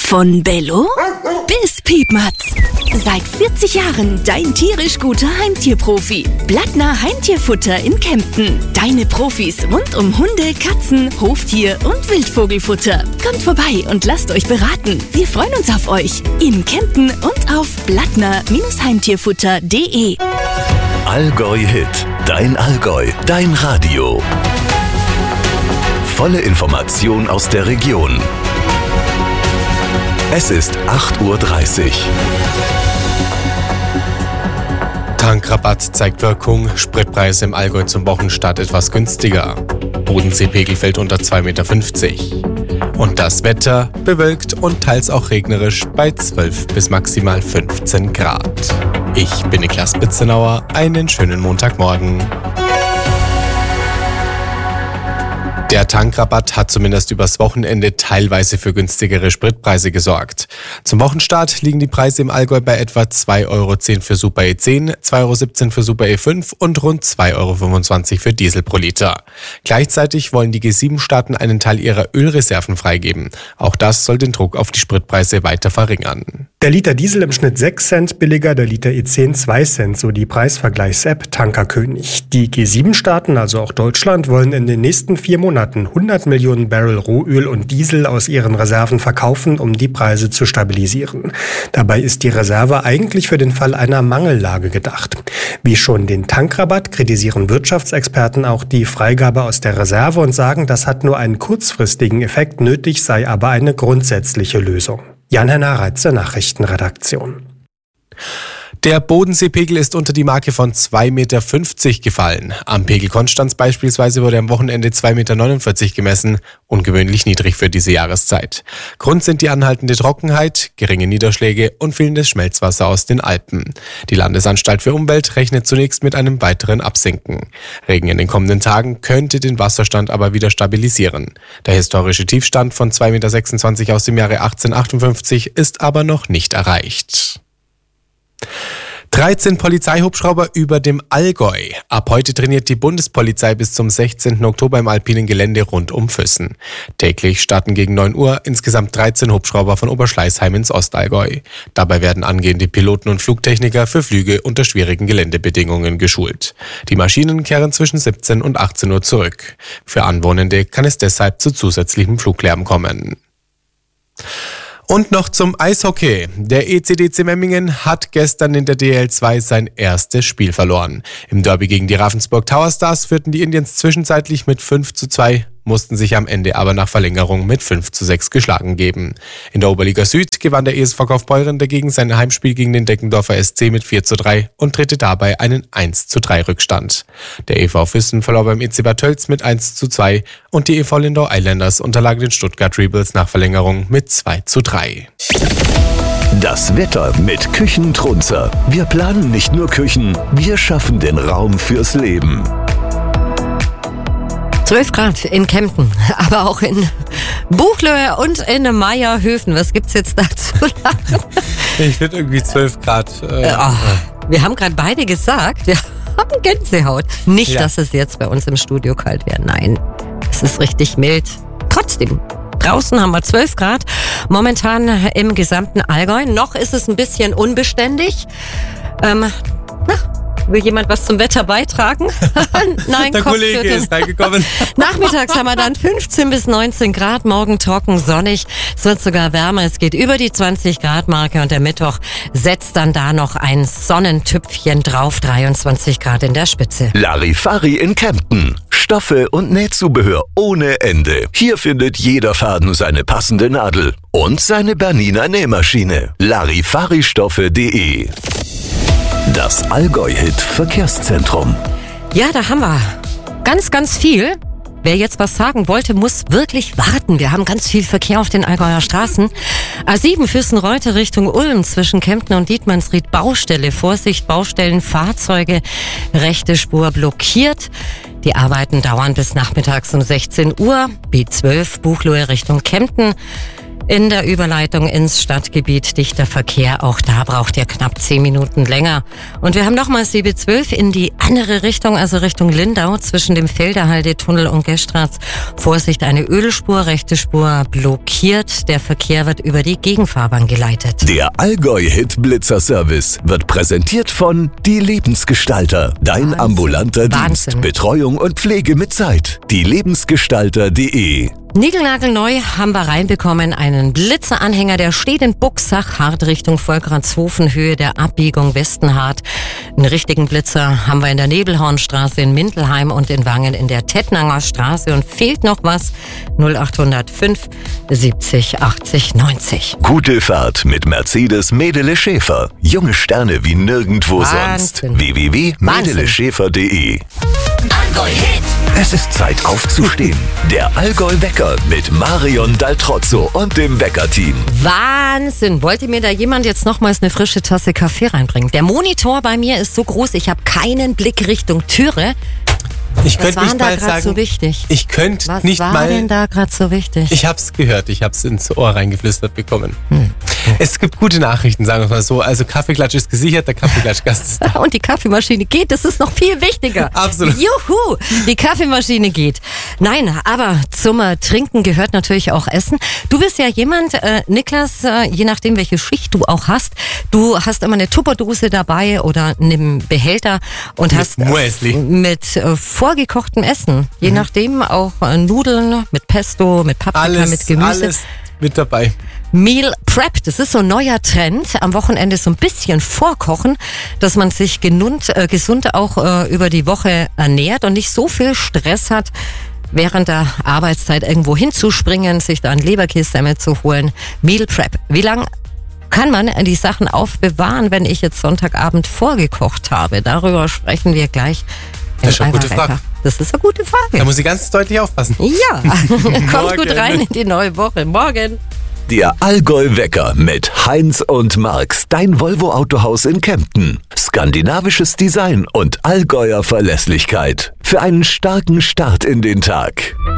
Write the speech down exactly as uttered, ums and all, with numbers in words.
Von Bello bis Piepmatz. Seit vierzig Jahren dein tierisch guter Heimtierprofi. Blattner Heimtierfutter in Kempten. Deine Profis rund um Hunde, Katzen, Hoftier und Wildvogelfutter. Kommt vorbei und lasst euch beraten. Wir freuen uns auf euch. In Kempten und auf blattner Heimtierfutter punkt de. Allgäu Hit. Dein Allgäu. Dein Radio. Volle Information aus der Region. Es ist acht Uhr dreißig. Tankrabatt zeigt Wirkung, Spritpreise im Allgäu zum Wochenstart etwas günstiger. Bodenseepegel fällt unter zwei Komma fünfzig Meter. Und das Wetter bewölkt und teils auch regnerisch bei zwölf bis maximal fünfzehn Grad. Ich bin Niklas Bitzenauer, einen schönen Montagmorgen. Der Tankrabatt hat zumindest übers Wochenende teilweise für günstigere Spritpreise gesorgt. Zum Wochenstart liegen die Preise im Allgäu bei etwa zwei Euro zehn für Super E zehn, zwei Euro siebzehn für Super E fünf und rund zwei Euro fünfundzwanzig für Diesel pro Liter. Gleichzeitig wollen die G sieben Staaten einen Teil ihrer Ölreserven freigeben. Auch das soll den Druck auf die Spritpreise weiter verringern. Der Liter Diesel im Schnitt sechs Cent billiger, der Liter E zehn zwei Cent, so die Preisvergleichs-App Tankerkönig. Die G sieben Staaten, also auch Deutschland, wollen in den nächsten vier Monaten hundert Millionen Barrel Rohöl und Diesel aus ihren Reserven verkaufen, um die Preise zu stabilisieren. Dabei ist die Reserve eigentlich für den Fall einer Mangellage gedacht. Wie schon den Tankrabatt kritisieren Wirtschaftsexperten auch die Freigabe aus der Reserve und sagen, das hat nur einen kurzfristigen Effekt, nötig sei aber eine grundsätzliche Lösung. Jan-Henner Reitze, Nachrichtenredaktion. Der Bodenseepegel ist unter die Marke von zwei Komma fünfzig Meter gefallen. Am Pegel Konstanz beispielsweise wurde am Wochenende zwei Komma neunundvierzig Meter gemessen, ungewöhnlich niedrig für diese Jahreszeit. Grund sind die anhaltende Trockenheit, geringe Niederschläge und fehlendes Schmelzwasser aus den Alpen. Die Landesanstalt für Umwelt rechnet zunächst mit einem weiteren Absinken. Regen in den kommenden Tagen könnte den Wasserstand aber wieder stabilisieren. Der historische Tiefstand von zwei Komma sechsundzwanzig Meter aus dem Jahre achtzehnhundertachtundfünfzig ist aber noch nicht erreicht. dreizehn Polizeihubschrauber über dem Allgäu. Ab heute trainiert die Bundespolizei bis zum sechzehnten Oktober im alpinen Gelände rund um Füssen. Täglich starten gegen neun Uhr insgesamt dreizehn Hubschrauber von Oberschleißheim ins Ostallgäu. Dabei werden angehende Piloten und Flugtechniker für Flüge unter schwierigen Geländebedingungen geschult. Die Maschinen kehren zwischen siebzehn und achtzehn Uhr zurück. Für Anwohnende kann es deshalb zu zusätzlichem Fluglärm kommen. Und noch zum Eishockey. Der E C D C Memmingen hat gestern in der D L zwei sein erstes Spiel verloren. Im Derby gegen die Ravensburg Tower Stars führten die Indians zwischenzeitlich mit fünf zu zwei, mussten sich am Ende aber nach Verlängerung mit fünf zu sechs geschlagen geben. In der Oberliga Süd gewann der E S V Kaufbeuren dagegen sein Heimspiel gegen den Deckendorfer S C mit vier zu drei und drehte dabei einen eins zu drei Rückstand. Der E V Füssen verlor beim E C Bad Tölz mit eins zu zwei und die E V Lindau Islanders unterlagen den Stuttgart Rebels nach Verlängerung mit zwei zu drei. Das Wetter mit Küchentrunzer. Wir planen nicht nur Küchen, wir schaffen den Raum fürs Leben. zwölf Grad in Kempten, aber auch in Buchlöhe und in Meierhöfen. Was gibt's jetzt da zu lachen? Ich finde irgendwie zwölf Grad. Äh, äh, oh, wir haben gerade beide gesagt, wir haben Gänsehaut. Nicht, ja. Dass es jetzt bei uns im Studio kalt wäre. Nein, es ist richtig mild. Trotzdem, draußen haben wir zwölf Grad. Momentan im gesamten Allgäu. Noch ist es ein bisschen unbeständig. Ähm, na, will jemand was zum Wetter beitragen? Nein, der Kollege ist reingekommen. Nachmittags haben wir dann fünfzehn bis neunzehn Grad, morgen trocken, sonnig. Es wird sogar wärmer, es geht über die zwanzig Grad Marke und der Mittwoch setzt dann da noch ein Sonnentüpfchen drauf, dreiundzwanzig Grad in der Spitze. Larifari in Kempten. Stoffe und Nähzubehör ohne Ende. Hier findet jeder Faden seine passende Nadel und seine Bernina Nähmaschine. Larifaristoffe punkt de. Das Allgäu-Hit Verkehrszentrum. Ja, da haben wir ganz, ganz viel. Wer jetzt was sagen wollte, muss wirklich warten. Wir haben ganz viel Verkehr auf den Allgäuer Straßen. A sieben Füssen-Reute Richtung Ulm zwischen Kempten und Dietmannsried Baustelle. Vorsicht, Baustellen, Fahrzeuge, rechte Spur blockiert. Die Arbeiten dauern bis nachmittags um sechzehn Uhr. B zwölf Buchloe Richtung Kempten. In der Überleitung ins Stadtgebiet dichter Verkehr, auch da braucht ihr knapp zehn Minuten länger. Und wir haben nochmals die B zwölf in die andere Richtung, also Richtung Lindau, zwischen dem Felderhalde-Tunnel und Gestratz. Vorsicht, eine Ölspur, rechte Spur blockiert. Der Verkehr wird über die Gegenfahrbahn geleitet. Der Allgäu-Hit Blitzer-Service wird präsentiert von Die Lebensgestalter. Dein Wahnsinn. ambulanter Wahnsinn. Dienst, Betreuung und Pflege mit Zeit. die lebensgestalter punkt de. Niegelnagelneu haben wir reinbekommen, einen Blitzeranhänger, der steht in Buxach, hart Richtung Volkratshofen, Höhe der Abbiegung Westenhardt. Einen richtigen Blitzer haben wir in der Nebelhornstraße in Mindelheim und in Wangen in der Tettnanger Straße. Und fehlt noch was? null acht null fünf siebzig achtzig neunzig. Gute Fahrt mit Mercedes Medele Schäfer. Junge Sterne wie nirgendwo Wahnsinn. sonst. w w w punkt medele schäfer punkt de. Allgäu-Hit. Es ist Zeit aufzustehen. Der Allgäu-Wecker mit Marion Daltrozzo und dem Wecker-Team. Wahnsinn! Wollte mir da jemand jetzt nochmals eine frische Tasse Kaffee reinbringen? Der Monitor bei mir ist so groß, ich habe keinen Blick Richtung Türe. Ich Was könnte war nicht denn da mal gerade sagen, so wichtig? ich könnte Was nicht war mal. denn da gerade so wichtig? Ich hab's gehört, ich hab's ins Ohr reingeflüstert bekommen. Hm. Es gibt gute Nachrichten, sagen wir mal so. Also Kaffeeklatsch ist gesichert, der Kaffeeklatschgast ist da. Und die Kaffeemaschine geht, das ist noch viel wichtiger. Absolut. Juhu, die Kaffeemaschine geht. Nein, aber zum äh, Trinken gehört natürlich auch Essen. Du bist ja jemand, äh, Niklas, äh, je nachdem welche Schicht du auch hast, du hast immer eine Tupperdose dabei oder einen Behälter und Mit hast äh, Muesli. mit äh, vorgekochtem Essen. Je Mhm. nachdem auch äh, Nudeln mit Pesto, mit Paprika, Alles, mit Gemüse. alles mit dabei. Meal Prep, das ist so ein neuer Trend. Am Wochenende so ein bisschen vorkochen, dass man sich genund, äh, gesund auch äh, über die Woche ernährt und nicht so viel Stress hat, während der Arbeitszeit irgendwo hinzuspringen, sich da ein Leberkässemmel zu holen. Meal Prep. Wie lang kann man die Sachen aufbewahren, wenn ich jetzt Sonntagabend vorgekocht habe? Darüber sprechen wir gleich. Das ist eine gute Eimerwecker. Frage. Das ist eine gute Frage. Da muss ich ganz deutlich aufpassen. Ja, kommt Morgen. gut rein in die neue Woche. Morgen. Der Allgäu-Wecker mit Heinz und Marx. Dein Volvo-Autohaus in Kempten. Skandinavisches Design und Allgäuer Verlässlichkeit. Für einen starken Start in den Tag.